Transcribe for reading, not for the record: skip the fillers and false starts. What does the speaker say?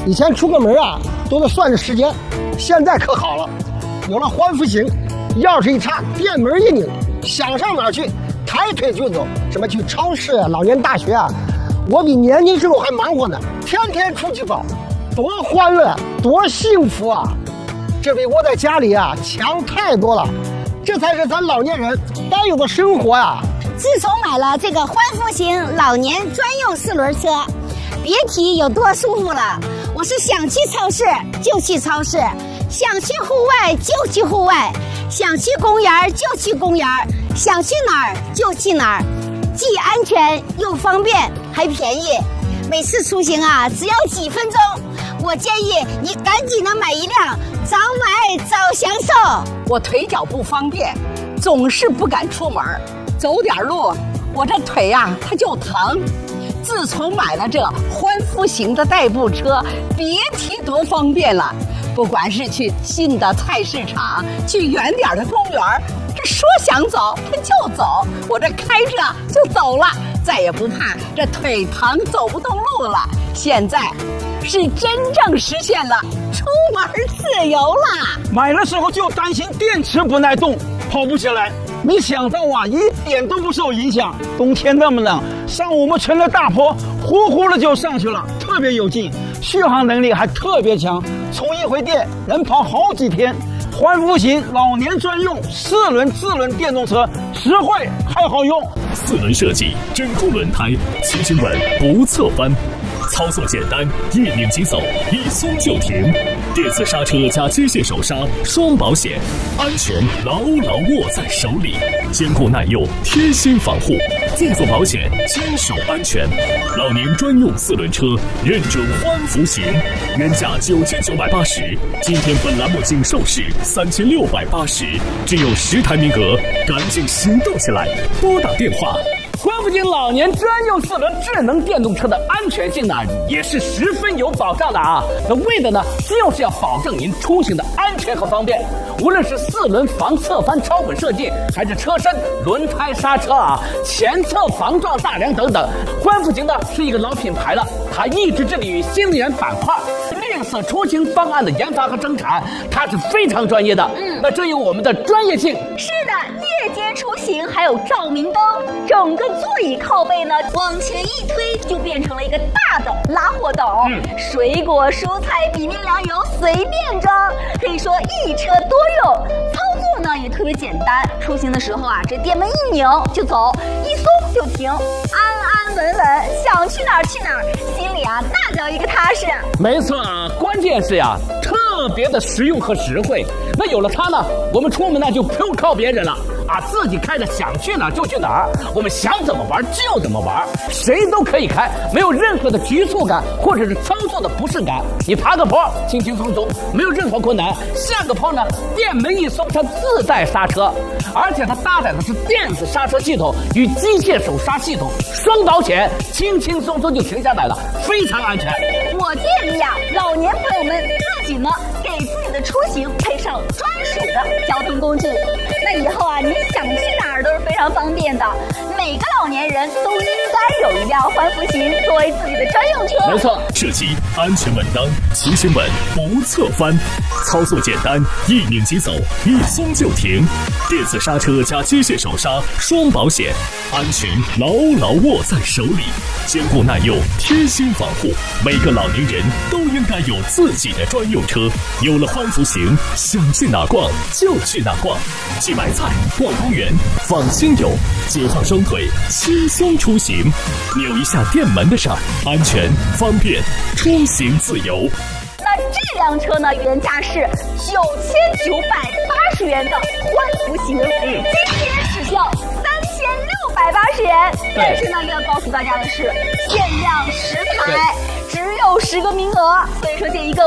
以前出个门啊都得算着时间，现在可好了，有了欢福行，钥匙一插，店门一拧，想上哪儿去，抬腿就走。什么去超市啊、老年大学啊，我比年轻时候还忙活呢，天天出去跑，多欢乐，多幸福啊！这比窝在家里啊强太多了。这才是咱老年人该有的生活啊！ 自从买了这个欢福行老年专用4轮车，别提有多舒服了。我是想去超市就去超市，想去户外就去户外，想去公园就去公园，想去哪儿就去哪儿，既安全又方便还便宜。每次出行啊只要几分钟，我建议你赶紧的买一辆，早买早享受。 我腿脚不方便，总是不敢出门，走点路我这腿呀它就疼。自从买了这欢福行的代步车，别提多方便了。不管是去近的菜市场，去远点的公园，这说想走它就走，我这开着就走了，再也不怕这腿疼走不动路了。现在是真正实现了出门自由了。 买的时候就担心电池不耐冻，跑不起来。没想到啊，一点都不受影响。冬天那么冷，上我们村的大坡，呼呼的就上去了，特别有劲，续航能力还特别强，充一回电能跑好几天。欢福行老年专用4轮自轮电动车，实惠还好用。 4轮设计，真空轮胎，骑行稳不侧翻。操作简单，一拧即走，一松就停。电子刹车加机械手刹，双保险，安全牢牢握在手里，坚固耐用，贴心防护，自做保险，坚守安全。老年专用4轮车，认准欢福行，原价9980，今天本栏目仅售市3680，只有10台名额，赶紧行动起来，拨打电话。 欢福行老年专用4轮智能电动车的安全性呢，也是十分有保障的啊。那为的呢，就是要保证您出行的安全和方便。无论是4轮防侧翻超稳设计，还是车身、轮胎、刹车啊、前侧防撞大梁等等，欢福行呢是一个老品牌了，它一直致力于新能源板块、绿色出行方案的研发和生产，它是非常专业的。那这有我们的专业性。 是的，夜间出行还有照明灯，整个座椅靠背呢往前一推，就变成了一个大的拉货斗，水果蔬菜比面粮油随便装，可以说一车多用。操作呢也特别简单，出行的时候啊，这电门一拧就走，一松就停，安安稳稳，想去哪儿去哪儿，心里啊那叫一个踏实。 没错啊，关键是呀，特别的实用和实惠。那有了它呢，我们出门呢就不用靠别人了啊，自己开着想去哪儿就去哪儿，我们想怎么玩就怎么玩，谁都可以开，没有任何的局促感或者是操作的不适感。你爬个坡轻轻松松，没有任何困难。下个坡呢，电门一松，它自带刹车，而且它搭载的是电子刹车系统与机械手刹系统，双保险，轻轻松松就停下来了，非常安全。 我建议啊，老年朋友们自己呢给自己的出行配上专属的交通工具，那以后啊，你想去哪儿都是非常方便的。每个老年人都应该有一辆欢福行作为自己的专用车。 没错， 设计安全稳当，骑行稳不侧翻，操作简单，一拧即走，一松就停。电子刹车加机械手刹，双保险，安全牢牢握在手里，坚固耐用，贴心防护。每个老年人都应该有自己的专用车。有了欢福行，想去哪逛就去哪逛，去买菜、逛公园，放心有，解放双腿，轻松出行。扭一下电门的刹，安全方便，出行自由。 那这辆车呢，原价是9980元的欢福行，今天只需要3680元。但是呢，要告诉大家的是，限量10台，只有10个名额，所以说建议各位